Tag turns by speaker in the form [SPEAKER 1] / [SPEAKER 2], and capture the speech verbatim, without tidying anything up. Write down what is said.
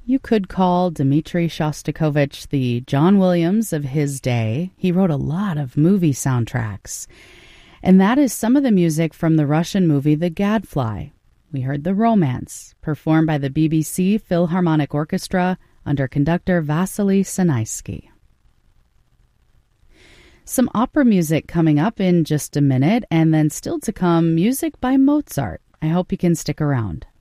[SPEAKER 1] You could call Dmitri Shostakovich the John Williams of his day. He wrote a lot of movie soundtracks. And that is some of the music from the Russian movie The Gadfly. We heard The Romance, performed by the B B C Philharmonic Orchestra under conductor Vasily Sanaisky. Some opera music coming up in just a minute, and then still to come, music by Mozart. I hope you can stick around.